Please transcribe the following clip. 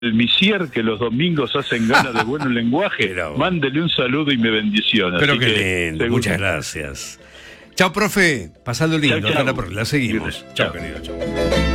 el Misier, que los domingos hacen gala de buen lenguaje, Pero... mándele un saludo y me bendiciones. Pero Así qué que, lindo, muchas gracias. Chao, profe, pasando lindo, Chau, chau. hasta la seguimos. Chau. Chao, querido, chao.